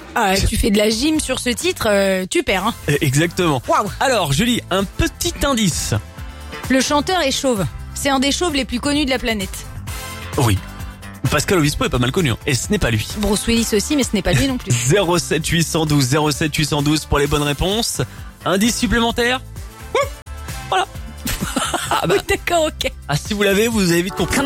Ah, tu fais de la gym sur ce titre, tu perds. Hein. Exactement. Waouh. Alors, Julie, un petit indice. Le chanteur est chauve. C'est un des chauves les plus connus de la planète. Oui. Pascal Obispo est pas mal connu, hein. Et ce n'est pas lui. Bruce Willis aussi, mais ce n'est pas lui non plus. 07 812 pour les bonnes réponses. Indice supplémentaire. Voilà. Oui, d'accord, ok. Ah, si vous l'avez, vous avez vite compris.